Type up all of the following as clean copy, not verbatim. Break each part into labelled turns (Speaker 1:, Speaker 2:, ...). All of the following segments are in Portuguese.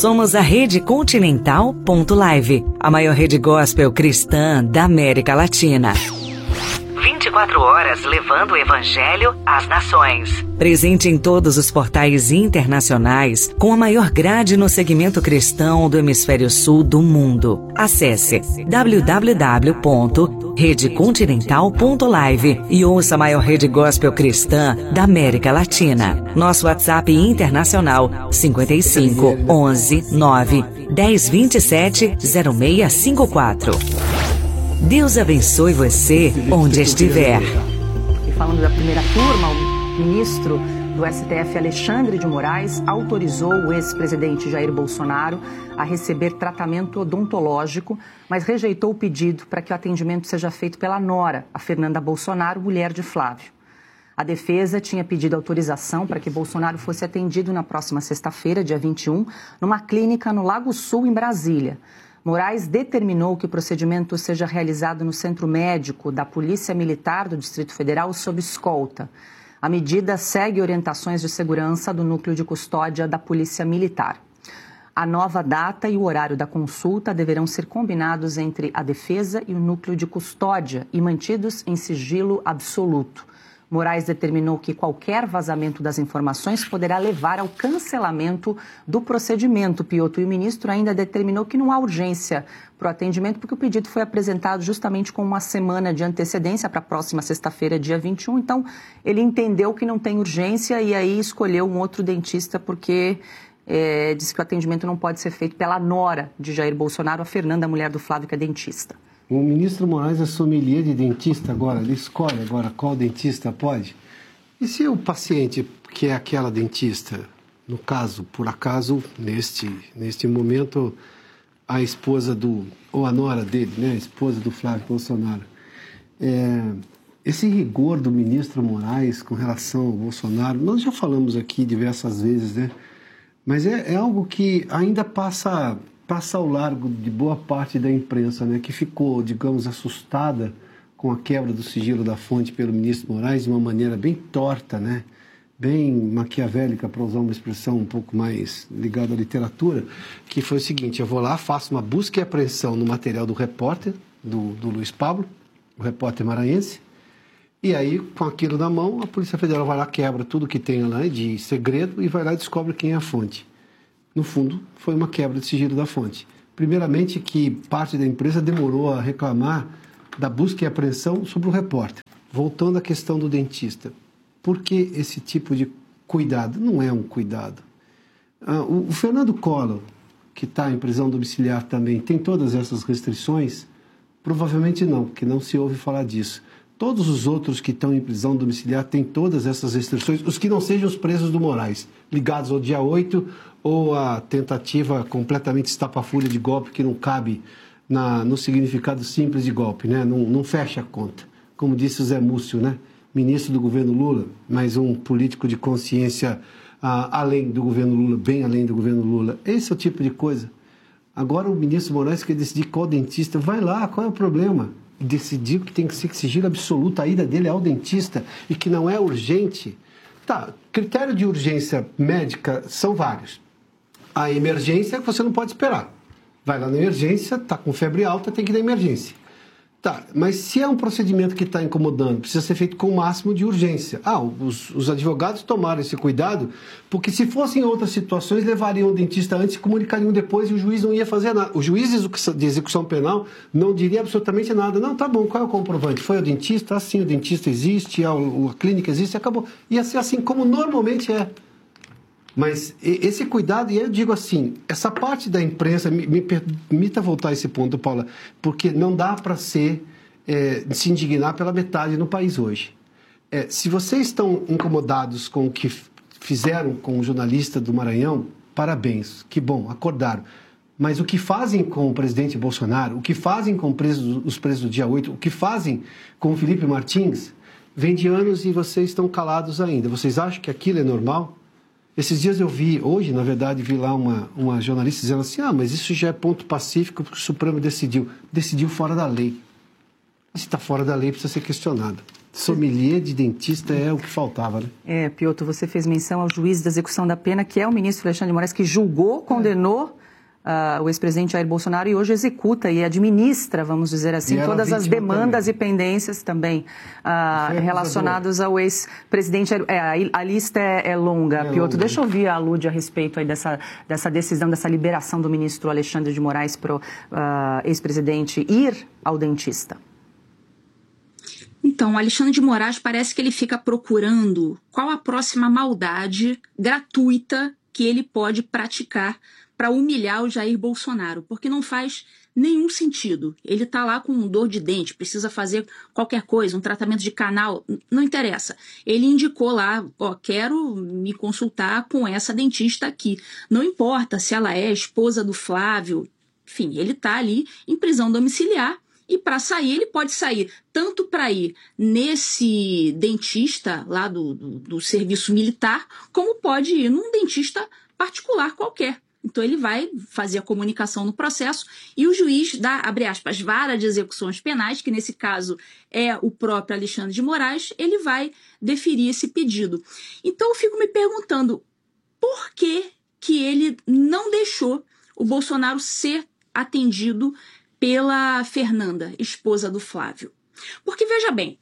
Speaker 1: Somos a Rede Continental.live, a maior rede gospel cristã da América Latina. 24 horas levando o Evangelho às nações. Presente em todos os portais internacionais, com a maior grade no segmento cristão do hemisfério sul do mundo. Acesse www.redecontinental.live e ouça a maior rede gospel cristã da América Latina. Nosso WhatsApp internacional 55 11 9 10 27 0654. Deus abençoe você onde estiver.
Speaker 2: E falando da primeira turma, o ministro do STF, Alexandre de Moraes, autorizou o ex-presidente Jair Bolsonaro a receber tratamento odontológico, mas rejeitou o pedido para que o atendimento seja feito pela nora, a Fernanda Bolsonaro, mulher de Flávio. A defesa tinha pedido autorização para que Bolsonaro fosse atendido na próxima sexta-feira, dia 21, numa clínica no Lago Sul, em Brasília. Moraes determinou que o procedimento seja realizado no Centro Médico da Polícia Militar do Distrito Federal sob escolta. A medida segue orientações de segurança do Núcleo de Custódia da Polícia Militar. A nova data e o horário da consulta deverão ser combinados entre a defesa e o Núcleo de Custódia e mantidos em sigilo absoluto. Moraes determinou que qualquer vazamento das informações poderá levar ao cancelamento do procedimento, Piotr. E o ministro ainda determinou que não há urgência para o atendimento, porque o pedido foi apresentado justamente com uma semana de antecedência para a próxima sexta-feira, dia 21. Então, ele entendeu que não tem urgência e aí escolheu um outro dentista, porque disse que o atendimento não pode ser feito pela nora de Jair Bolsonaro, a Fernanda, mulher do Flávio, que é dentista.
Speaker 3: O ministro Moraes é sommelier de dentista agora, ele escolhe agora qual dentista pode. E se o paciente que é aquela dentista, no caso, por acaso, neste momento, a esposa ou a nora dele, né, a esposa do Flávio Bolsonaro, esse rigor do ministro Moraes com relação ao Bolsonaro, nós já falamos aqui diversas vezes, né, mas é algo que ainda passa ao largo de boa parte da imprensa, né, que ficou, digamos, assustada com a quebra do sigilo da fonte pelo ministro Moraes de uma maneira bem torta, né, bem maquiavélica, para usar uma expressão um pouco mais ligada à literatura, que foi o seguinte: eu vou lá, faço uma busca e apreensão no material do repórter, do Luiz Pablo, o repórter maranhense, e aí, com aquilo na mão, a Polícia Federal vai lá, quebra tudo que tem lá de segredo e vai lá e descobre quem é a fonte. No fundo, foi uma quebra de sigilo da fonte. Primeiramente, que parte da empresa demorou a reclamar da busca e apreensão sobre o repórter. Voltando à questão do dentista. Por que esse tipo de cuidado? Não é um cuidado. O Fernando Collor, que está em prisão domiciliar também, tem todas essas restrições? Provavelmente não, porque não se ouve falar disso. Todos os outros que estão em prisão domiciliar têm todas essas restrições, os que não sejam os presos do Moraes, ligados ao dia 8 ou a tentativa completamente estapafúrdia de golpe que não cabe no significado simples de golpe, né? Não fecha a conta. Como disse o Zé Múcio, né? Ministro do governo Lula, mas um político de consciência além do governo Lula, bem além do governo Lula. Esse é o tipo de coisa. Agora o ministro Moraes quer decidir qual dentista. Vai lá, qual é o problema? Decidiu que tem que ser sigilo absoluto, a ida dele ao dentista e que não é urgente. Tá, critério de urgência médica são vários. A emergência é que você não pode esperar. Vai lá na emergência, tá com febre alta, tem que ir na emergência. Tá, mas se é um procedimento que está incomodando, precisa ser feito com o máximo de urgência. Os advogados tomaram esse cuidado, porque se fossem outras situações, levariam o dentista antes e comunicariam depois e o juiz não ia fazer nada. O juiz de execução penal não diria absolutamente nada. Não, tá bom, qual é o comprovante? Foi o dentista? Sim, o dentista existe, a clínica existe, acabou. Ia ser assim como normalmente é. Mas esse cuidado, e eu digo assim, essa parte da imprensa, me permita voltar a esse ponto, Paula, porque não dá para se indignar pela metade no país hoje. Se vocês estão incomodados com o que fizeram com o jornalista do Maranhão, parabéns, que bom, acordaram. Mas o que fazem com o presidente Bolsonaro, o que fazem com os presos do dia 8, o que fazem com o Felipe Martins, vem de anos e vocês estão calados ainda. Vocês acham que aquilo é normal? Esses dias eu vi, hoje, na verdade, vi lá uma jornalista dizendo assim, mas isso já é ponto pacífico porque o Supremo decidiu fora da lei. Se está fora da lei, precisa ser questionado. Sommelier de dentista é o que faltava, né?
Speaker 2: Piotr, você fez menção ao juiz da execução da pena, que é o ministro Alexandre de Moraes, que julgou, condenou o ex-presidente Jair Bolsonaro e hoje executa e administra, vamos dizer assim, todas as demandas também. E pendências também relacionadas ao ex-presidente. A lista é longa, Piotr. Longa. Deixa eu ouvir a Lúdia a respeito aí dessa decisão, dessa liberação do ministro Alexandre de Moraes para o ex-presidente ir ao dentista.
Speaker 4: Então, o Alexandre de Moraes parece que ele fica procurando qual a próxima maldade gratuita que ele pode praticar para humilhar o Jair Bolsonaro, porque não faz nenhum sentido. Ele está lá com dor de dente, precisa fazer qualquer coisa, um tratamento de canal, não interessa. Ele indicou lá, quero me consultar com essa dentista aqui. Não importa se ela é esposa do Flávio, enfim, ele está ali em prisão domiciliar. E para sair, ele pode sair tanto para ir nesse dentista lá do serviço militar, como pode ir num dentista particular qualquer. Então ele vai fazer a comunicação no processo e o juiz dá, abre aspas, vara de execuções penais, que nesse caso é o próprio Alexandre de Moraes, ele vai deferir esse pedido. Então eu fico me perguntando por que ele não deixou o Bolsonaro ser atendido pela Fernanda, esposa do Flávio. Porque, veja bem,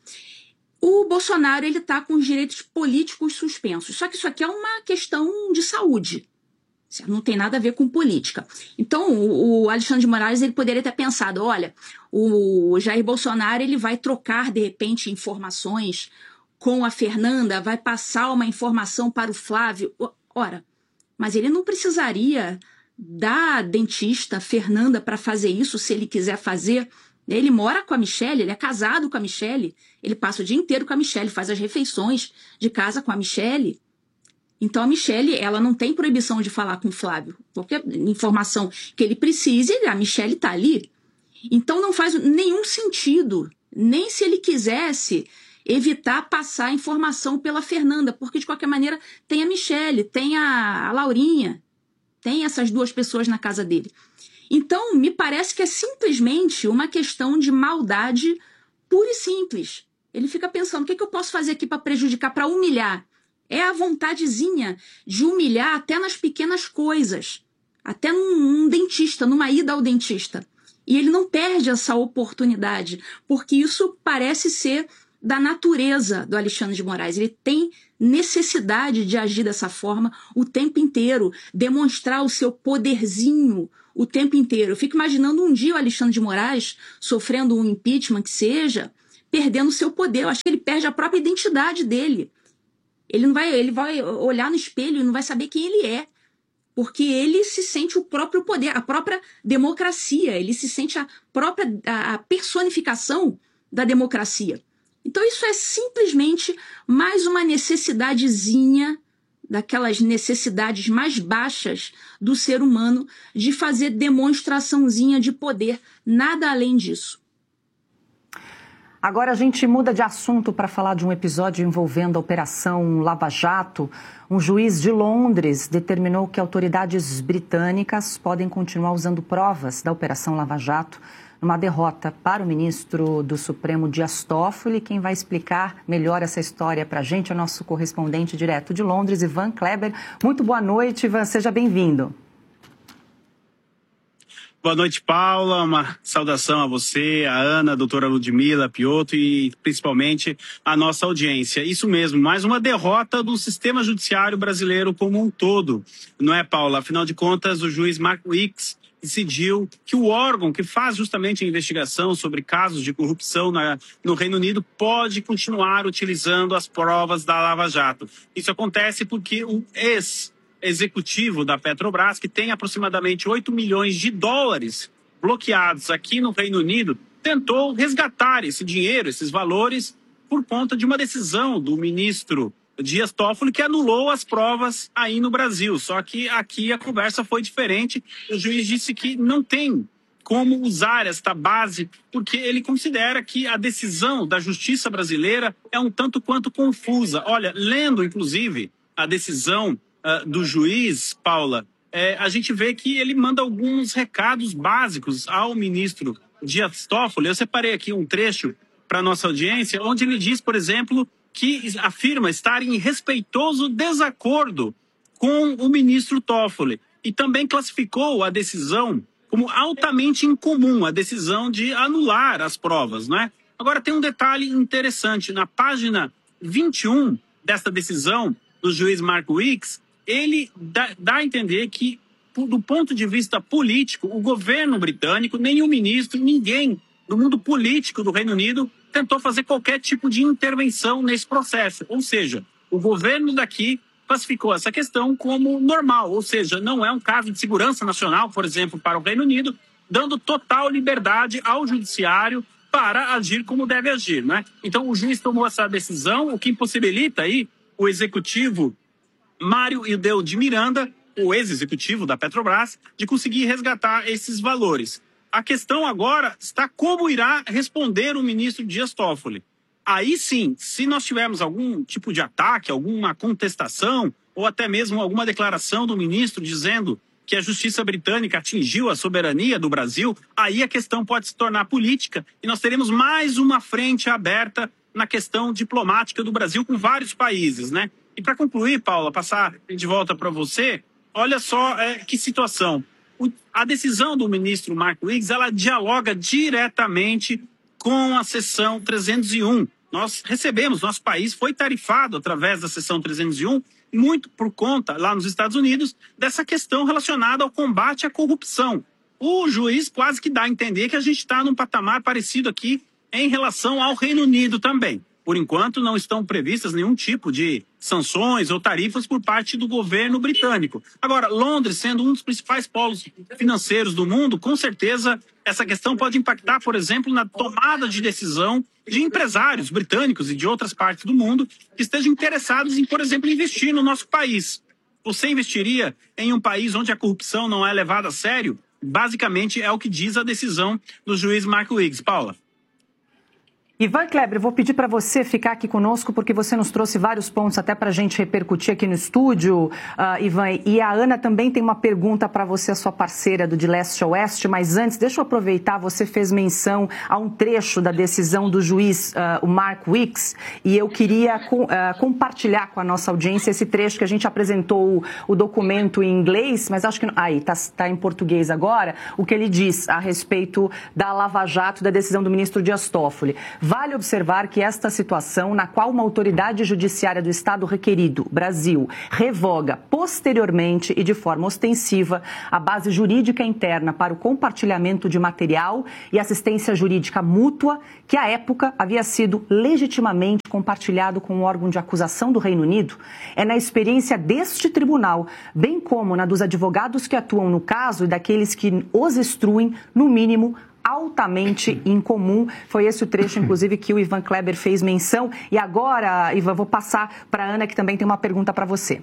Speaker 4: o Bolsonaro está com os direitos políticos suspensos. Só que isso aqui é uma questão de saúde. Não tem nada a ver com política. Então, o Alexandre de Moraes ele poderia ter pensado, olha, o Jair Bolsonaro ele vai trocar, de repente, informações com a Fernanda, vai passar uma informação para o Flávio. Ora, mas ele não precisaria da dentista Fernanda para fazer isso, se ele quiser fazer. Ele mora com a Michelle, ele é casado com a Michelle, ele passa o dia inteiro com a Michelle, faz as refeições de casa com a Michelle. Então a Michelle, ela não tem proibição de falar com o Flávio, qualquer informação que ele precise, a Michelle está ali. Então não faz nenhum sentido, nem se ele quisesse evitar passar informação pela Fernanda, porque de qualquer maneira tem a Michelle, tem a Laurinha, tem essas duas pessoas na casa dele. Então, me parece que é simplesmente uma questão de maldade pura e simples. Ele fica pensando, o que eu posso fazer aqui para prejudicar, para humilhar? É a vontadezinha de humilhar até nas pequenas coisas. Até num dentista, numa ida ao dentista. E ele não perde essa oportunidade, porque isso parece ser da natureza do Alexandre de Moraes. Ele tem necessidade de agir dessa forma o tempo inteiro, demonstrar o seu poderzinho o tempo inteiro. Eu fico imaginando um dia o Alexandre de Moraes sofrendo um impeachment que seja, perdendo o seu poder. Eu acho que ele perde a própria identidade dele. Ele vai olhar no espelho e não vai saber quem ele é, porque ele se sente o próprio poder, a própria democracia, ele se sente a personificação da democracia. Então isso é simplesmente mais uma necessidadezinha, daquelas necessidades mais baixas do ser humano, de fazer demonstraçãozinha de poder, nada além disso.
Speaker 2: Agora a gente muda de assunto para falar de um episódio envolvendo a Operação Lava Jato. Um juiz de Londres determinou que autoridades britânicas podem continuar usando provas da Operação Lava Jato numa derrota para o ministro do Supremo Dias Toffoli. Quem vai explicar melhor essa história para a gente é o nosso correspondente direto de Londres, Ivan Kleber. Muito boa noite, Ivan, seja bem-vindo.
Speaker 5: Boa noite, Paula. Uma saudação a você, a Ana, a doutora Ludmila, a Piotr e principalmente a nossa audiência. Isso mesmo, mais uma derrota do sistema judiciário brasileiro como um todo, não é, Paula? Afinal de contas, o juiz Mark Weeks decidiu que o órgão que faz justamente a investigação sobre casos de corrupção no Reino Unido pode continuar utilizando as provas da Lava Jato. Isso acontece porque o ex-executivo da Petrobras, que tem aproximadamente 8 milhões de dólares bloqueados aqui no Reino Unido, tentou resgatar esse dinheiro, esses valores, por conta de uma decisão do ministro Dias Toffoli, que anulou as provas aí no Brasil. Só que aqui a conversa foi diferente. O juiz disse que não tem como usar esta base, porque ele considera que a decisão da justiça brasileira é um tanto quanto confusa. Olha, lendo, inclusive, a decisão do juiz, Paula, a gente vê que ele manda alguns recados básicos ao ministro Dias Toffoli. Eu separei aqui um trecho para a nossa audiência, onde ele diz, por exemplo, que afirma estar em respeitoso desacordo com o ministro Toffoli. E também classificou a decisão como altamente incomum, a decisão de anular as provas, não é? Agora, tem um detalhe interessante. Na página 21 desta decisão do juiz Mark Weeks, ele dá a entender que, do ponto de vista político, o governo britânico, nenhum ministro, ninguém do mundo político do Reino Unido tentou fazer qualquer tipo de intervenção nesse processo. Ou seja, o governo daqui classificou essa questão como normal, ou seja, não é um caso de segurança nacional, por exemplo, para o Reino Unido, dando total liberdade ao judiciário para agir como deve agir, né? Então, o juiz tomou essa decisão, o que impossibilita aí o executivo Mário Ildeu de Miranda, o ex-executivo da Petrobras, de conseguir resgatar esses valores. A questão agora está como irá responder o ministro Dias Toffoli. Aí sim, se nós tivermos algum tipo de ataque, alguma contestação, ou até mesmo alguma declaração do ministro dizendo que a justiça britânica atingiu a soberania do Brasil, aí a questão pode se tornar política e nós teremos mais uma frente aberta na questão diplomática do Brasil com vários países, né? E para concluir, Paula, passar de volta para você, olha só que situação. A decisão do ministro Mark Weeks, ela dialoga diretamente com a seção 301. Nós recebemos, nosso país foi tarifado através da seção 301, muito por conta, lá nos Estados Unidos, dessa questão relacionada ao combate à corrupção. O juiz quase que dá a entender que a gente está num patamar parecido aqui em relação ao Reino Unido também. Por enquanto, não estão previstas nenhum tipo de sanções ou tarifas por parte do governo britânico. Agora, Londres, sendo um dos principais polos financeiros do mundo, com certeza essa questão pode impactar, por exemplo, na tomada de decisão de empresários britânicos e de outras partes do mundo que estejam interessados em, por exemplo, investir no nosso país. Você investiria em um país onde a corrupção não é levada a sério? Basicamente, é o que diz a decisão do juiz Mark Weeks. Paula.
Speaker 2: Ivan Kleber, eu vou pedir para você ficar aqui conosco, porque você nos trouxe vários pontos até para a gente repercutir aqui no estúdio, Ivan. E a Ana também tem uma pergunta para você, a sua parceira do De Leste a Oeste. Mas antes, deixa eu aproveitar, você fez menção a um trecho da decisão do juiz, o Mark Weeks, e eu queria compartilhar com a nossa audiência esse trecho que a gente apresentou o documento em inglês, mas acho que está em português agora, o que ele diz a respeito da Lava Jato, da decisão do ministro Dias Toffoli. Vale observar que esta situação, na qual uma autoridade judiciária do Estado requerido, Brasil, revoga posteriormente e de forma ostensiva a base jurídica interna para o compartilhamento de material e assistência jurídica mútua, que à época havia sido legitimamente compartilhado com o órgão de acusação do Reino Unido, é na experiência deste tribunal, bem como na dos advogados que atuam no caso e daqueles que os instruem, no mínimo, altamente incomum. Foi esse o trecho, inclusive, que o Ivan Kleber fez menção. E agora, Ivan, vou passar para a Ana, que também tem uma pergunta para você.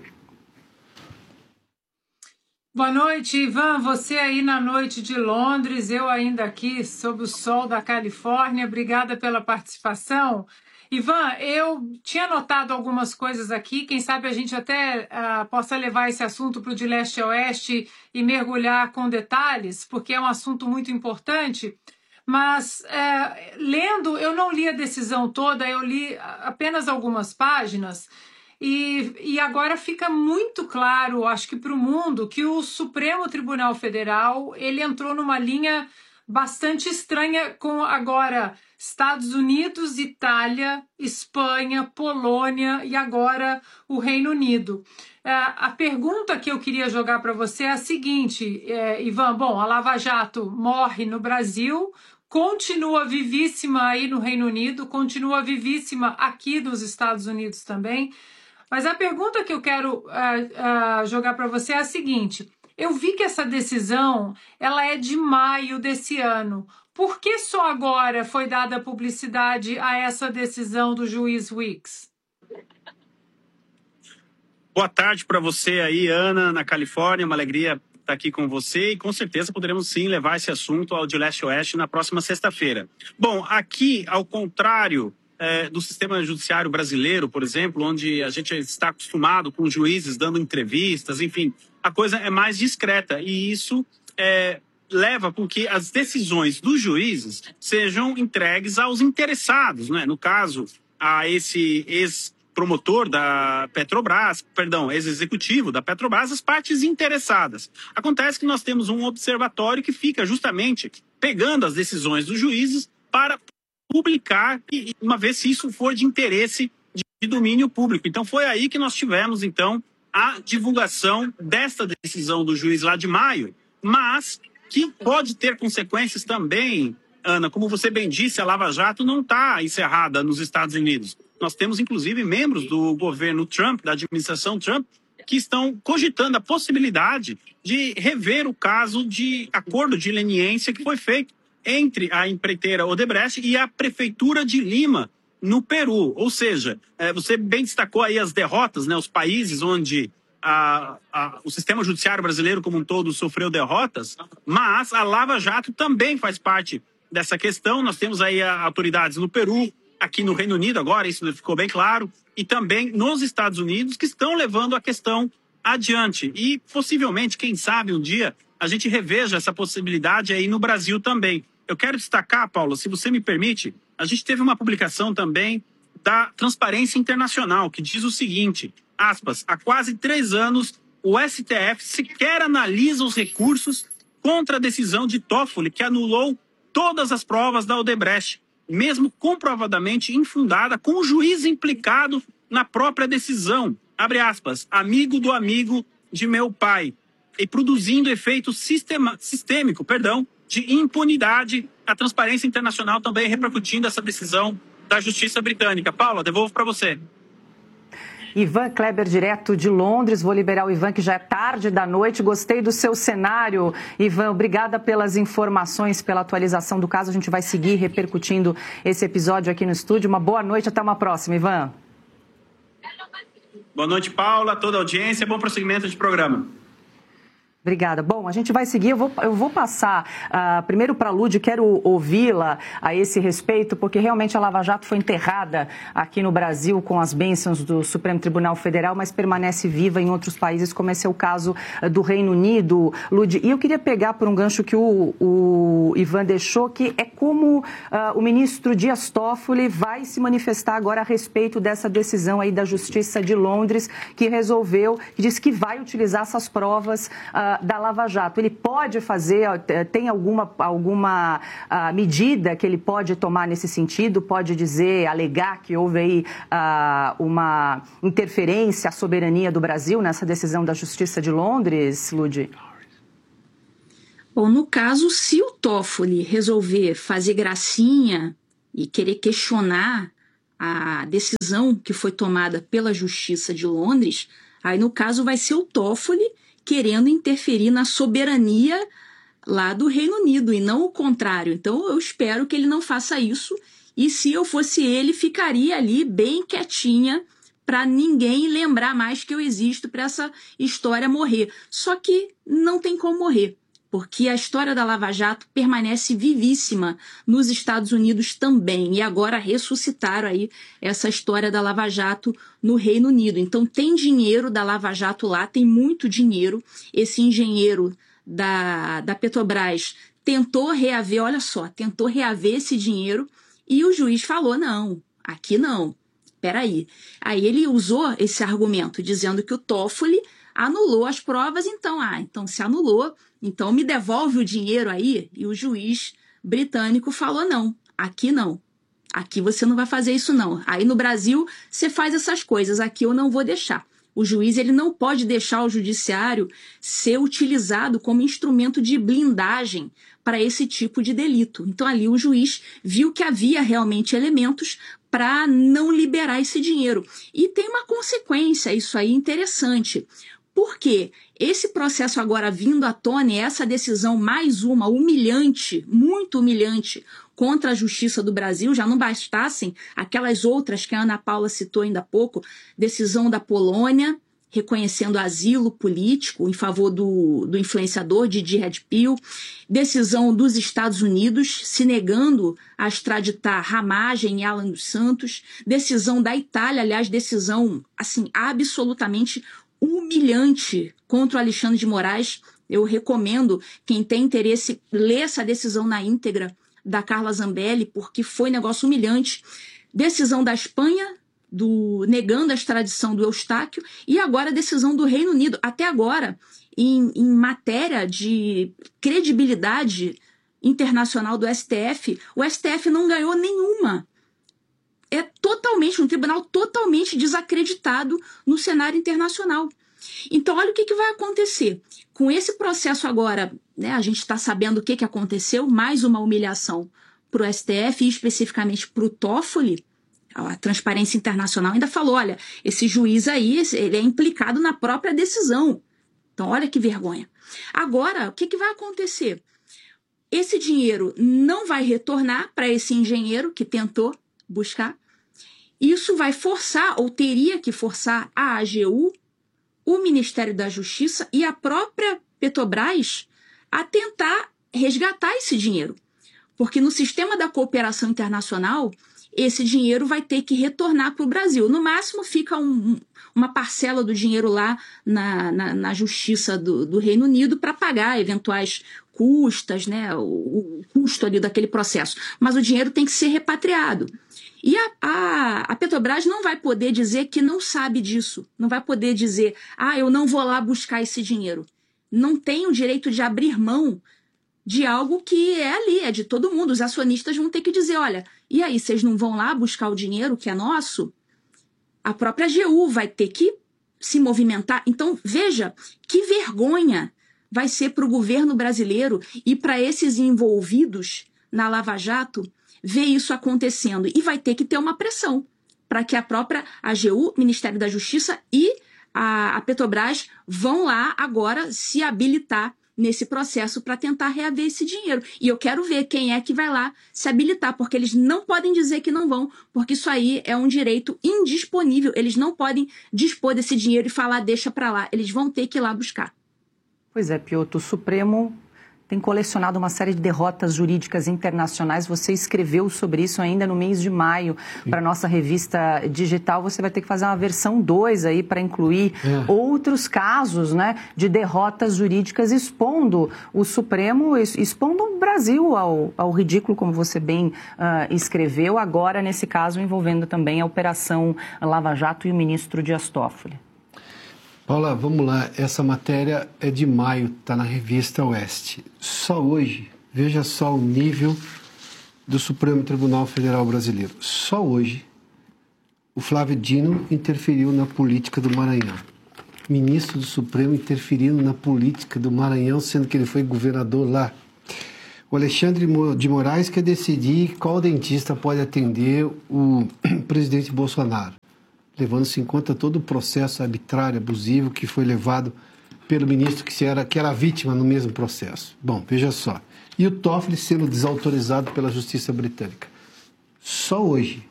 Speaker 6: Boa noite, Ivan. Você aí na noite de Londres, eu ainda aqui sob o sol da Califórnia. Obrigada pela participação. Ivan, eu tinha notado algumas coisas aqui, quem sabe a gente até possa levar esse assunto para o De Leste a Oeste e mergulhar com detalhes, porque é um assunto muito importante, mas lendo, eu não li a decisão toda, eu li apenas algumas páginas, e agora fica muito claro, acho que para o mundo, que o Supremo Tribunal Federal, ele entrou numa linha bastante estranha com agora Estados Unidos, Itália, Espanha, Polônia e agora o Reino Unido. A pergunta que eu queria jogar para você é a seguinte, Ivan, bom, a Lava Jato morre no Brasil, continua vivíssima aí no Reino Unido, continua vivíssima aqui nos Estados Unidos também, mas a pergunta que eu quero jogar para você é a seguinte: eu vi que essa decisão ela é de maio desse ano. Por que só agora foi dada publicidade a essa decisão do juiz Weeks?
Speaker 5: Boa tarde para você aí, Ana, na Califórnia. Uma alegria estar aqui com você e com certeza poderemos sim levar esse assunto ao De Leste a Oeste na próxima sexta-feira. Bom, aqui, ao contrário do sistema judiciário brasileiro, por exemplo, onde a gente está acostumado com juízes dando entrevistas, enfim, a coisa é mais discreta e isso leva com que as decisões dos juízes sejam entregues aos interessados, né? No caso, a esse ex-promotor da Petrobras, ex-executivo da Petrobras, as partes interessadas. Acontece que nós temos um observatório que fica justamente pegando as decisões dos juízes para publicar, uma vez se isso for de interesse de domínio público. Então foi aí que nós tivemos, então, a divulgação desta decisão do juiz lá de maio, mas que pode ter consequências também, Ana, como você bem disse, a Lava Jato não está encerrada nos Estados Unidos. Nós temos, inclusive, membros do governo Trump, da administração Trump, que estão cogitando a possibilidade de rever o caso de acordo de leniência que foi feito entre a empreiteira Odebrecht e a prefeitura de Lima, no Peru. Ou seja, você bem destacou aí as derrotas, né, os países onde o sistema judiciário brasileiro como um todo sofreu derrotas, mas a Lava Jato também faz parte dessa questão. Nós temos aí autoridades no Peru, aqui no Reino Unido agora, isso ficou bem claro, e também nos Estados Unidos, que estão levando a questão adiante. E possivelmente, quem sabe, um dia a gente reveja essa possibilidade aí no Brasil também. Eu quero destacar, Paulo, se você me permite, a gente teve uma publicação também da Transparência Internacional, que diz o seguinte, aspas, há quase 3 anos, o STF sequer analisa os recursos contra a decisão de Toffoli, que anulou todas as provas da Odebrecht, mesmo comprovadamente infundada, com o juiz implicado na própria decisão, abre aspas, amigo do amigo de meu pai, e produzindo efeito sistêmico, de impunidade. A Transparência Internacional também repercutindo essa decisão da Justiça Britânica. Paula, devolvo para você.
Speaker 2: Ivan Kleber, direto de Londres. Vou liberar o Ivan, que já é tarde da noite. Gostei do seu cenário. Ivan, obrigada pelas informações, pela atualização do caso. A gente vai seguir repercutindo esse episódio aqui no estúdio. Uma boa noite, até uma próxima, Ivan.
Speaker 5: Boa noite, Paula, toda a audiência. Bom prosseguimento de programa.
Speaker 2: Obrigada. Bom, a gente vai seguir. Eu vou passar primeiro para a Lud, quero ouvi-la a esse respeito, porque realmente a Lava Jato foi enterrada aqui no Brasil com as bênçãos do Supremo Tribunal Federal, mas permanece viva em outros países, como esse é o caso do Reino Unido, Lud. E eu queria pegar por um gancho que o Ivan deixou, que é como o ministro Dias Toffoli vai se manifestar agora a respeito dessa decisão aí da Justiça de Londres, que disse que vai utilizar essas provas da Lava Jato. Ele pode fazer, tem alguma medida que ele pode tomar nesse sentido? Pode dizer, alegar que houve aí uma interferência à soberania do Brasil nessa decisão da Justiça de Londres, Lud?
Speaker 4: Bom, no caso, se o Toffoli resolver fazer gracinha e querer questionar a decisão que foi tomada pela Justiça de Londres, aí no caso vai ser o Toffoli querendo interferir na soberania lá do Reino Unido e não o contrário. Então eu espero que ele não faça isso, e se eu fosse ele, ficaria ali bem quietinha para ninguém lembrar mais que eu existo, para essa história morrer. Só que não tem como morrer, porque a história da Lava Jato permanece vivíssima nos Estados Unidos também, e agora ressuscitaram aí essa história da Lava Jato no Reino Unido. Então tem dinheiro da Lava Jato lá, tem muito dinheiro. Esse engenheiro da Petrobras tentou reaver, olha só, tentou reaver esse dinheiro, e o juiz falou, não, aqui não, peraí. Aí ele usou esse argumento, dizendo que o Toffoli anulou as provas, então se anulou, então me devolve o dinheiro aí. E o juiz britânico falou, não, aqui você não vai fazer isso não. Aí no Brasil você faz essas coisas, aqui eu não vou deixar. O juiz ele não pode deixar o judiciário ser utilizado como instrumento de blindagem para esse tipo de delito. Então ali o juiz viu que havia realmente elementos para não liberar esse dinheiro. E tem uma consequência, isso aí interessante. Porque esse processo agora vindo à tona, essa decisão mais uma humilhante, muito humilhante, contra a Justiça do Brasil, já não bastassem aquelas outras que a Ana Paula citou ainda há pouco, decisão da Polônia, reconhecendo asilo político em favor do influenciador Didi Redpill, decisão dos Estados Unidos se negando a extraditar Ramagem e Alan dos Santos, decisão da Itália, aliás, decisão assim absolutamente humilhante humilhante contra o Alexandre de Moraes. Eu recomendo, quem tem interesse, ler essa decisão na íntegra da Carla Zambelli, porque foi negócio humilhante. Decisão da Espanha, negando a extradição do Eustáquio, e agora a decisão do Reino Unido. Até agora, em matéria de credibilidade internacional do STF, o STF não ganhou nenhuma. É totalmente, um tribunal totalmente desacreditado no cenário internacional. Então, olha o que vai acontecer. Com esse processo agora, né, a gente está sabendo o que aconteceu, mais uma humilhação para o STF e especificamente para o Toffoli. A Transparência Internacional ainda falou, olha, esse juiz aí, ele é implicado na própria decisão. Então, olha que vergonha. Agora, o que vai acontecer? Esse dinheiro não vai retornar para esse engenheiro que tentou buscar. Isso vai forçar, ou teria que forçar, a AGU, o Ministério da Justiça e a própria Petrobras a tentar resgatar esse dinheiro. Porque no sistema da cooperação internacional, esse dinheiro vai ter que retornar para o Brasil. No máximo, fica uma parcela do dinheiro lá na Justiça do Reino Unido para pagar eventuais custas, né, o custo ali daquele processo. Mas o dinheiro tem que ser repatriado. E a Petrobras não vai poder dizer que não sabe disso. Não vai poder dizer, eu não vou lá buscar esse dinheiro. Não tem o direito de abrir mão de algo que é ali, é de todo mundo. Os acionistas vão ter que dizer, olha, e aí, vocês não vão lá buscar o dinheiro que é nosso? A própria AGU vai ter que se movimentar. Então, veja, que vergonha vai ser para o governo brasileiro e para esses envolvidos na Lava Jato ver isso acontecendo. E vai ter que ter uma pressão para que a própria AGU, Ministério da Justiça e a Petrobras vão lá agora se habilitar nesse processo para tentar reaver esse dinheiro. E eu quero ver quem é que vai lá se habilitar, porque eles não podem dizer que não vão, porque isso aí é um direito indisponível. Eles não podem dispor desse dinheiro e falar, deixa para lá. Eles vão ter que ir lá buscar.
Speaker 2: Pois é, Piotr, o Supremo tem colecionado uma série de derrotas jurídicas internacionais. Você escreveu sobre isso ainda no mês de maio para a nossa revista digital. Você vai ter que fazer uma versão 2 aí para incluir outros casos, né, de derrotas jurídicas expondo o Supremo, expondo o Brasil ao ridículo, como você bem escreveu, agora nesse caso envolvendo também a Operação Lava Jato e o ministro Dias Toffoli.
Speaker 3: Paula, vamos lá. Essa matéria é de maio, está na revista Oeste. Só hoje, veja só o nível do Supremo Tribunal Federal Brasileiro. Só hoje, o Flávio Dino interferiu na política do Maranhão. Ministro do Supremo interferindo na política do Maranhão, sendo que ele foi governador lá. O Alexandre de Moraes quer decidir qual dentista pode atender o presidente Bolsonaro, levando-se em conta todo o processo arbitrário, abusivo que foi levado pelo ministro que era vítima no mesmo processo. Bom, veja só. E o Toffoli sendo desautorizado pela Justiça Britânica. Só hoje,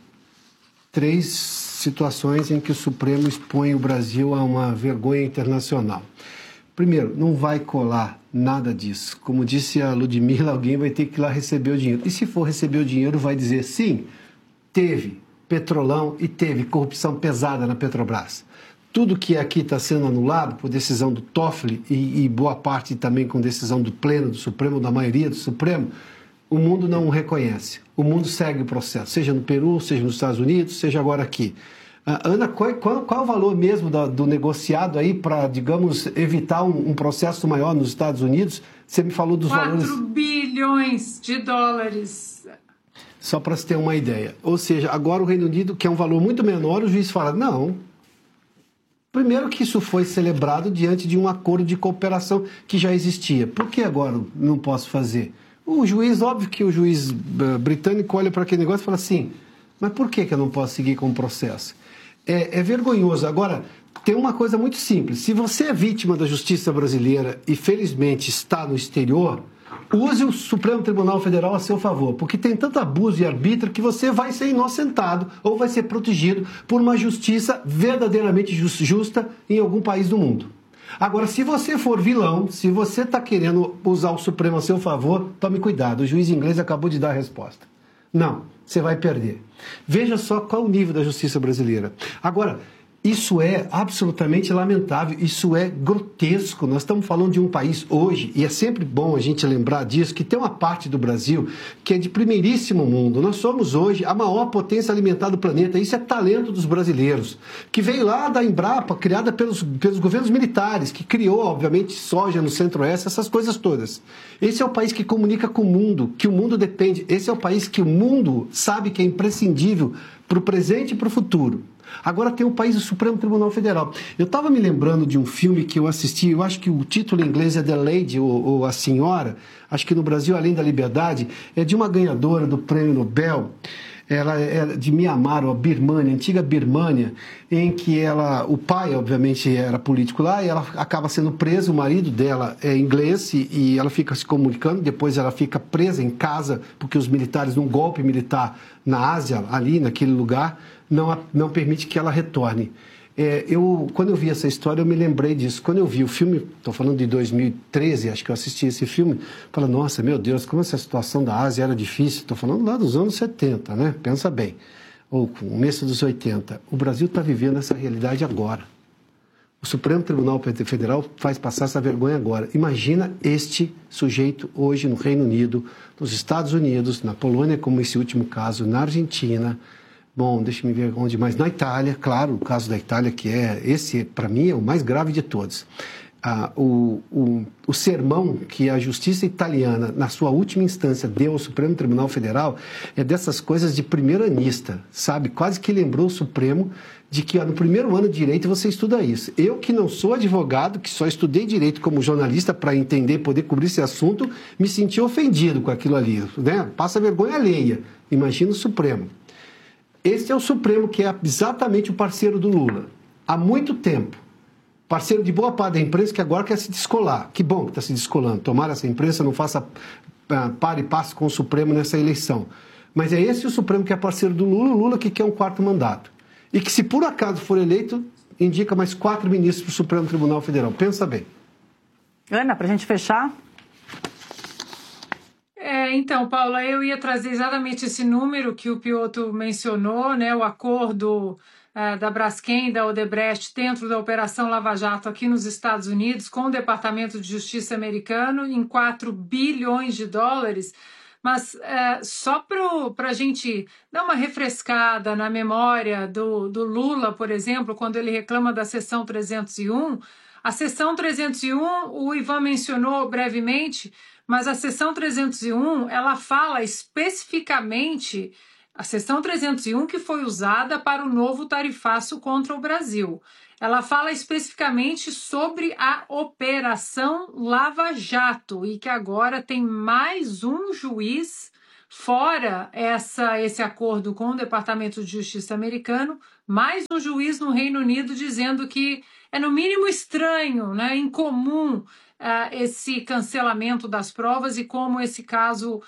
Speaker 3: 3 situações em que o Supremo expõe o Brasil a uma vergonha internacional. Primeiro, não vai colar nada disso. Como disse a Ludmila, alguém vai ter que ir lá receber o dinheiro. E se for receber o dinheiro, vai dizer, sim, teve Petrolão e teve corrupção pesada na Petrobras. Tudo que aqui está sendo anulado por decisão do Toffoli e boa parte também com decisão do Pleno do Supremo, da maioria do Supremo, o mundo não reconhece. O mundo segue o processo, seja no Peru, seja nos Estados Unidos, seja agora aqui. Ana, qual é o valor mesmo do negociado aí para, digamos, evitar um processo maior nos Estados Unidos? Você me falou dos valores...
Speaker 6: 4 bilhões de dólares.
Speaker 3: Só para se ter uma ideia. Ou seja, agora o Reino Unido, que é um valor muito menor, o juiz fala, não. Primeiro que isso foi celebrado diante de um acordo de cooperação que já existia. Por que agora não posso fazer? O juiz, óbvio que o juiz britânico olha para aquele negócio e fala assim, mas por que eu não posso seguir com o processo? É vergonhoso. Agora, tem uma coisa muito simples. Se você é vítima da justiça brasileira e felizmente está no exterior, use o Supremo Tribunal Federal a seu favor, porque tem tanto abuso e arbítrio que você vai ser inocentado ou vai ser protegido por uma justiça verdadeiramente justa em algum país do mundo. Agora, se você for vilão, se você está querendo usar o Supremo a seu favor, tome cuidado, o juiz inglês acabou de dar a resposta. Não, você vai perder. Veja só qual o nível da justiça brasileira. Agora, Isso é absolutamente lamentável, isso é grotesco. Nós estamos falando de um país hoje, e é sempre bom a gente lembrar disso, que tem uma parte do Brasil que é de primeiríssimo mundo. Nós somos hoje a maior potência alimentar do planeta. Isso é talento dos brasileiros, que veio lá da Embrapa, criada pelos governos militares, que criou, obviamente, soja no Centro-Oeste, essas coisas todas. Esse é o país que comunica com o mundo, que o mundo depende. Esse é o país que o mundo sabe que é imprescindível para o presente e para o futuro. Agora tem o país do Supremo Tribunal Federal. Eu estava me lembrando de um filme que eu assisti, eu acho que o título em inglês é The Lady, ou A Senhora, acho que no Brasil, Além da Liberdade, é de uma ganhadora do Prêmio Nobel. Ela é de Mianmar, ou Birmânia, antiga Birmânia, em que o pai, obviamente, era político lá, e ela acaba sendo presa, o marido dela é inglês, e ela fica se comunicando, depois ela fica presa em casa, porque os militares, num golpe militar na Ásia, ali naquele lugar, não permite que ela retorne. Quando eu vi essa história, eu me lembrei disso. Quando eu vi o filme, estou falando de 2013, acho que eu assisti esse filme, falei, nossa, meu Deus, como essa situação da Ásia era difícil. Estou falando lá dos anos 70, né? Pensa bem. Ou começo dos 80. O Brasil está vivendo essa realidade agora. O Supremo Tribunal Federal faz passar essa vergonha agora. Imagina este sujeito hoje no Reino Unido, nos Estados Unidos, na Polônia, como esse último caso, na Argentina. Bom, deixa eu ver onde mais. Na Itália, claro, o caso da Itália, que esse para mim é o mais grave de todos. O sermão que a justiça italiana, na sua última instância, deu ao Supremo Tribunal Federal é dessas coisas de primeiranista, sabe? Quase que lembrou o Supremo de que no primeiro ano de Direito você estuda isso. Eu, que não sou advogado, que só estudei Direito como jornalista para entender, poder cobrir esse assunto, me senti ofendido com aquilo ali, né? Passa vergonha alheia. Imagina o Supremo. Esse é o Supremo, que é exatamente o parceiro do Lula. Há muito tempo. Parceiro de boa parte da imprensa, que agora quer se descolar. Que bom que está se descolando. Tomara essa imprensa não faça pare e passe com o Supremo nessa eleição. Mas é esse o Supremo que é parceiro do Lula, o Lula que quer um quarto mandato. E que, se por acaso for eleito, indica mais 4 ministros para o Supremo Tribunal Federal. Pensa bem.
Speaker 2: Ana, para a gente fechar...
Speaker 6: Então, Paula, eu ia trazer exatamente esse número que o Piotr mencionou, né, o acordo da Braskem e da Odebrecht dentro da Operação Lava Jato aqui nos Estados Unidos com o Departamento de Justiça americano em 4 bilhões de dólares. Mas só para a gente dar uma refrescada na memória do Lula, por exemplo, quando ele reclama da Seção 301, a Seção 301, o Ivan mencionou brevemente, mas a Seção 301, ela fala especificamente, a Seção 301 que foi usada para o novo tarifaço contra o Brasil. Ela fala especificamente sobre a Operação Lava Jato e que agora tem mais um juiz, fora esse acordo com o Departamento de Justiça americano, mais um juiz no Reino Unido dizendo que é no mínimo estranho, né, incomum, esse cancelamento das provas e como esse caso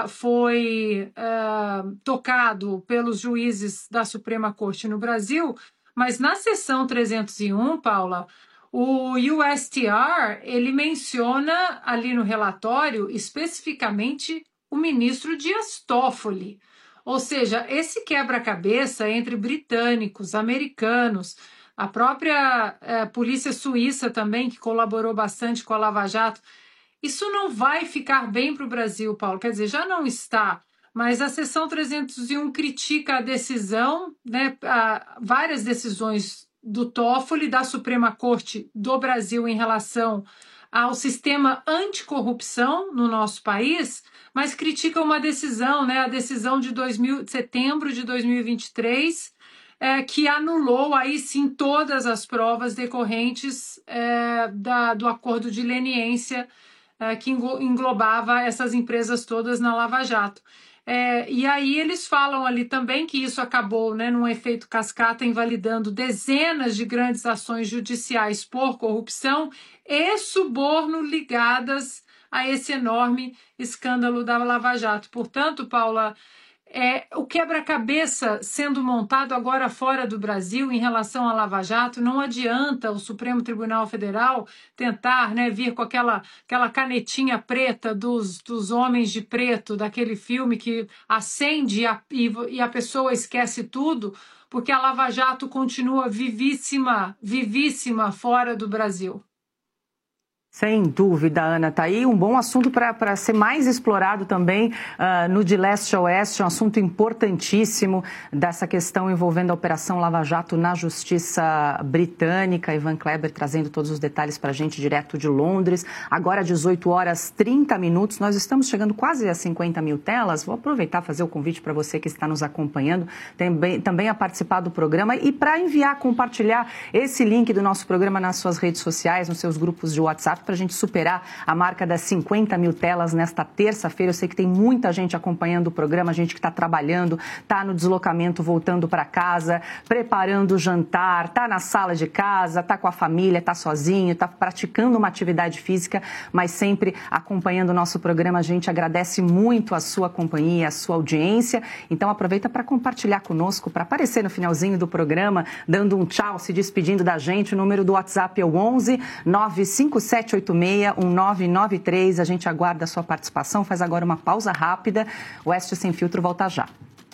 Speaker 6: foi tocado pelos juízes da Suprema Corte no Brasil. Mas na seção 301, Paula, o USTR, ele menciona ali no relatório especificamente o ministro Dias Toffoli. Ou seja, esse quebra-cabeça entre britânicos, americanos, a própria polícia suíça também, que colaborou bastante com a Lava Jato, isso não vai ficar bem para o Brasil, Paulo. Quer dizer, já não está, mas a seção 301 critica a decisão, né, várias decisões do Toffoli, da Suprema Corte do Brasil em relação ao sistema anticorrupção no nosso país, mas critica uma decisão, né, a decisão de setembro de 2023, que anulou aí sim todas as provas decorrentes do acordo de leniência que englobava essas empresas todas na Lava Jato. E aí eles falam ali também que isso acabou, né, num efeito cascata, invalidando dezenas de grandes ações judiciais por corrupção e suborno ligadas a esse enorme escândalo da Lava Jato. Portanto, Paula, o quebra-cabeça sendo montado agora fora do Brasil em relação à Lava Jato, não adianta o Supremo Tribunal Federal tentar, né, vir com aquela canetinha preta dos homens de preto, daquele filme que acende e a pessoa esquece tudo, porque a Lava Jato continua vivíssima fora do Brasil.
Speaker 2: Sem dúvida, Ana, tá aí um bom assunto para ser mais explorado também no De Leste a Oeste, um assunto importantíssimo dessa questão envolvendo a Operação Lava Jato na Justiça Britânica. Ivan Kleber trazendo todos os detalhes para a gente direto de Londres. Agora, 18h30, nós estamos chegando quase a 50 mil telas. Vou aproveitar e fazer o convite para você que está nos acompanhando também a participar do programa e para enviar, compartilhar esse link do nosso programa nas suas redes sociais, nos seus grupos de WhatsApp, para a gente superar a marca das 50 mil telas nesta terça-feira. Eu sei que tem muita gente acompanhando o programa, gente que está trabalhando, está no deslocamento, voltando para casa, preparando o jantar, está na sala de casa, está com a família, está sozinho, está praticando uma atividade física, mas sempre acompanhando o nosso programa. A gente agradece muito a sua companhia, a sua audiência. Então aproveita para compartilhar conosco, para aparecer no finalzinho do programa, dando um tchau, se despedindo da gente. O número do WhatsApp é o 11 957 861993. A gente aguarda a sua participação. Faz agora uma pausa rápida. Oeste Sem Filtro volta já.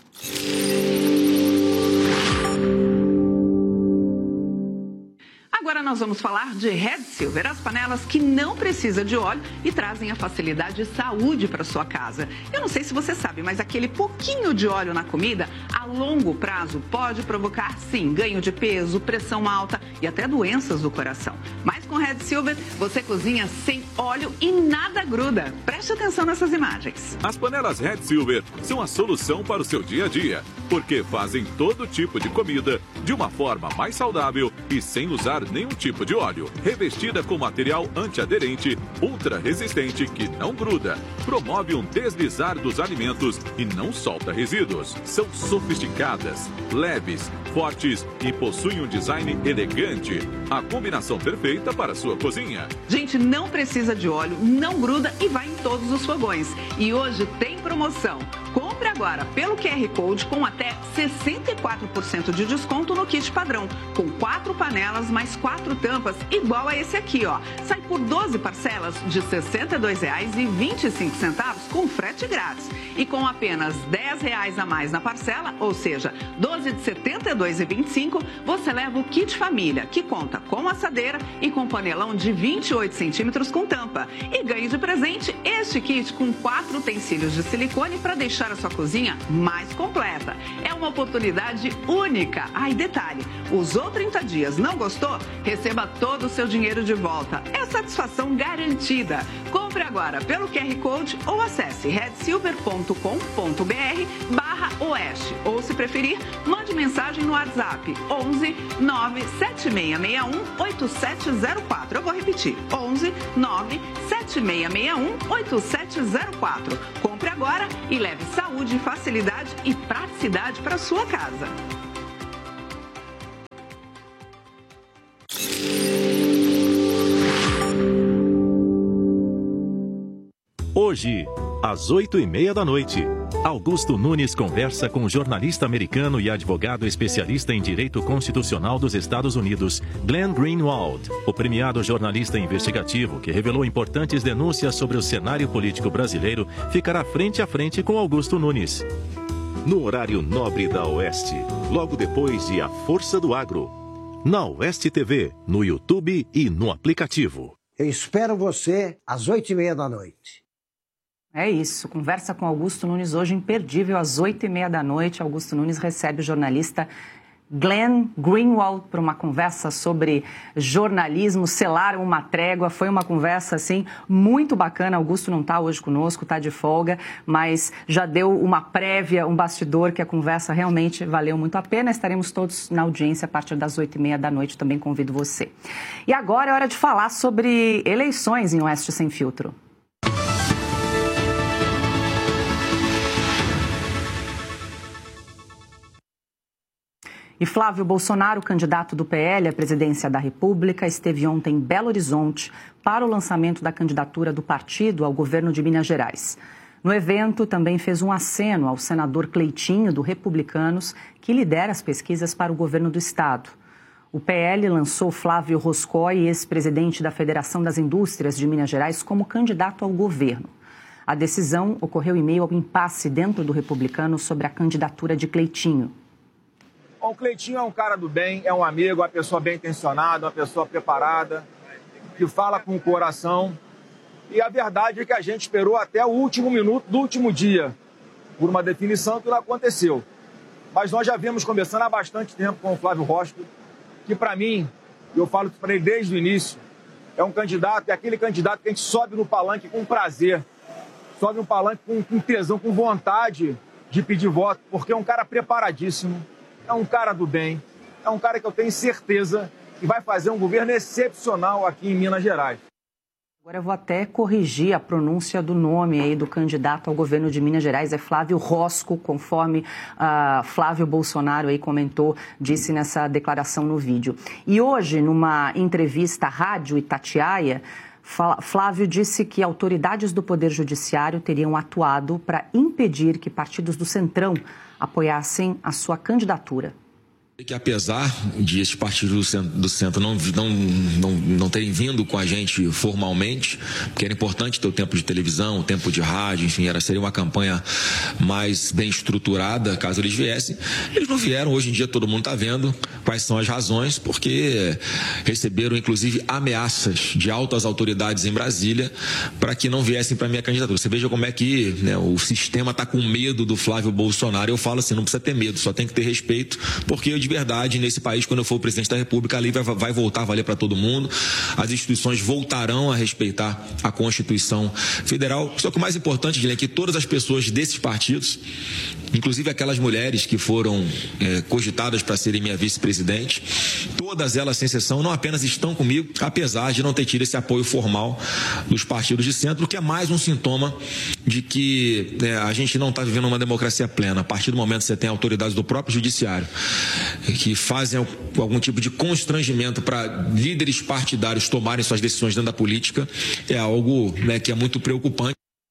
Speaker 7: Agora nós vamos falar de Red Silver, as panelas que não precisam de óleo e trazem a facilidade e saúde para sua casa. Eu não sei se você sabe, mas aquele pouquinho de óleo na comida, a longo prazo, pode provocar, sim, ganho de peso, pressão alta e até doenças do coração. Mas com Red Silver, você cozinha sem óleo e nada gruda. Preste atenção nessas imagens.
Speaker 8: As panelas Red Silver são a solução para o seu dia a dia, porque fazem todo tipo de comida de uma forma mais saudável e sem usar nenhum tipo de óleo. Revestida com material antiaderente, ultra resistente que não gruda, promove um deslizar dos alimentos e não solta resíduos. São sofisticadas, leves, fortes e possuem um design elegante. A combinação perfeita para a sua cozinha.
Speaker 7: Gente, não precisa de óleo, não gruda e vai em todos os fogões. E hoje tem promoção. Compre agora pelo QR Code com até 64% de desconto no kit padrão, com 4 panelas mais 4 tampas, igual a esse aqui, ó. Sai por 12 parcelas de R$ 62,25 com frete grátis. E com apenas R$10 a mais na parcela, ou seja, 12 de R$ 72,25, você leva o kit família, que conta com assadeira e com panelão de 28 centímetros com tampa. E ganhe de presente este kit com 4 utensílios de silicone para deixar a sua cozinha mais completa. É uma oportunidade única. Ah, e detalhe, usou 30 dias, não gostou? Receba todo o seu dinheiro de volta. É satisfação garantida. Compre agora pelo QR Code ou acesse redsilver.com.br/oeste. Ou, se preferir, mande mensagem no WhatsApp 11 97661 8704. Eu vou repetir, 11 97661 8704. Compre agora e leve saúde, facilidade e praticidade para sua casa.
Speaker 9: Hoje, às 20h30, Augusto Nunes conversa com o jornalista americano e advogado especialista em direito constitucional dos Estados Unidos, Glenn Greenwald, o premiado jornalista investigativo que revelou importantes denúncias sobre o cenário político brasileiro, ficará frente a frente com Augusto Nunes. No horário nobre da Oeste, logo depois de A Força do Agro, na Oeste TV, no YouTube e no aplicativo.
Speaker 10: Eu espero você às 20h30.
Speaker 2: É isso, conversa com Augusto Nunes hoje, imperdível, às 20h30. Augusto Nunes recebe o jornalista Glenn Greenwald para uma conversa sobre jornalismo, selaram uma trégua. Foi uma conversa, assim, muito bacana. Augusto não está hoje conosco, está de folga, mas já deu uma prévia, um bastidor, que a conversa realmente valeu muito a pena. Estaremos todos na audiência a partir das 20h30, também convido você. E agora é hora de falar sobre eleições em Oeste Sem Filtro. E Flávio Bolsonaro, candidato do PL à presidência da República, esteve ontem em Belo Horizonte para o lançamento da candidatura do partido ao governo de Minas Gerais. No evento, também fez um aceno ao senador Cleitinho, do Republicanos, que lidera as pesquisas para o governo do estado. O PL lançou Flávio Roscoe, ex-presidente da Federação das Indústrias de Minas Gerais, como candidato ao governo. A decisão ocorreu em meio ao impasse dentro do Republicano sobre a candidatura de Cleitinho.
Speaker 11: O Cleitinho é um cara do bem, é um amigo, uma pessoa bem intencionada, uma pessoa preparada, que fala com o coração. E a verdade é que a gente esperou até o último minuto do último dia por uma definição que não aconteceu. Mas nós já viemos conversando há bastante tempo com o Flávio Roscoe, que para mim, eu falo para ele desde o início, é um candidato, é aquele candidato que a gente sobe no palanque com prazer, sobe no palanque com tesão, com vontade de pedir voto, porque é um cara preparadíssimo, é um cara do bem, é um cara que eu tenho certeza que vai fazer um governo excepcional aqui em Minas Gerais.
Speaker 2: Agora eu vou até corrigir a pronúncia do nome aí do candidato ao governo de Minas Gerais, é Flávio Roscoe, conforme Flávio Bolsonaro aí comentou, disse nessa declaração no vídeo. E hoje, numa entrevista à Rádio Itatiaia, Flávio disse que autoridades do Poder Judiciário teriam atuado para impedir que partidos do Centrão apoiassem a sua candidatura.
Speaker 12: Que apesar de esses partidos do centro não terem vindo com a gente formalmente, porque era importante ter o tempo de televisão, o tempo de rádio, enfim, seria uma campanha mais bem estruturada caso eles viessem. Eles não vieram, hoje em dia todo mundo está vendo quais são as razões, porque receberam inclusive ameaças de altas autoridades em Brasília para que não viessem para a minha candidatura. Você veja como é que o sistema está com medo do Flávio Bolsonaro. Eu falo assim, não precisa ter medo, só tem que ter respeito, porque eu de verdade, nesse país, quando eu for o presidente da República, a lei vai voltar a valer para todo mundo, as instituições voltarão a respeitar a Constituição Federal. Só que o mais importante, Guilherme, é que todas as pessoas desses partidos, inclusive aquelas mulheres que foram cogitadas para serem minha vice-presidente, todas elas, sem exceção, não apenas estão comigo, apesar de não ter tido esse apoio formal dos partidos de centro, o que é mais um sintoma de que a gente não está vivendo uma democracia plena. A partir do momento que você tem autoridades do próprio judiciário que fazem algum tipo de constrangimento para líderes partidários tomarem suas decisões dentro da política, é algo que é muito preocupante.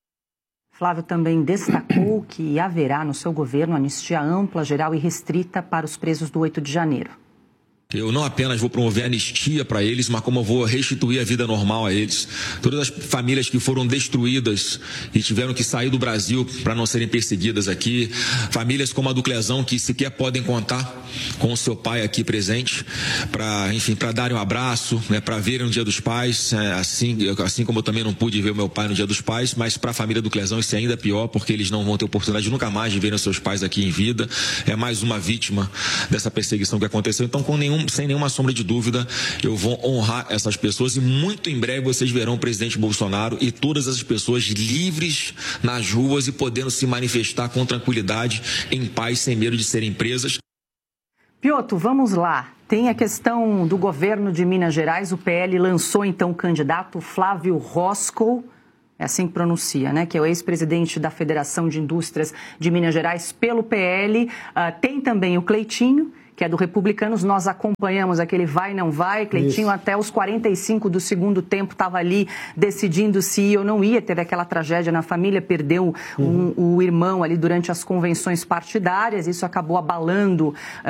Speaker 2: Flávio também destacou que haverá no seu governo anistia ampla, geral e restrita para os presos do 8 de janeiro.
Speaker 12: Eu não apenas vou promover anistia para eles, mas como eu vou restituir a vida normal a eles. Todas as famílias que foram destruídas e tiveram que sair do Brasil para não serem perseguidas aqui. Famílias como a do Clezão, que sequer podem contar com o seu pai aqui presente, para darem um abraço, para verem o Dia dos Pais. Assim como eu também não pude ver o meu pai no Dia dos Pais, mas para a família do Clezão isso é ainda pior, porque eles não vão ter oportunidade nunca mais de verem os seus pais aqui em vida. É mais uma vítima dessa perseguição que aconteceu. Então, sem nenhuma sombra de dúvida, eu vou honrar essas pessoas e muito em breve vocês verão o presidente Bolsonaro e todas essas pessoas livres nas ruas e podendo se manifestar com tranquilidade, em paz, sem medo de serem presas.
Speaker 2: Piotr, vamos lá. Tem a questão do governo de Minas Gerais. O PL lançou então o candidato Flávio Roscoe, é assim que pronuncia, né? Que é o ex-presidente da Federação de Indústrias de Minas Gerais pelo PL. Tem também o Cleitinho, que é do Republicanos. Nós acompanhamos aquele vai, não vai. Cleitinho, até os 45 do segundo tempo, estava ali decidindo se ia ou não ia. Teve aquela tragédia na família, perdeu o irmão ali durante as convenções partidárias. Isso acabou abalando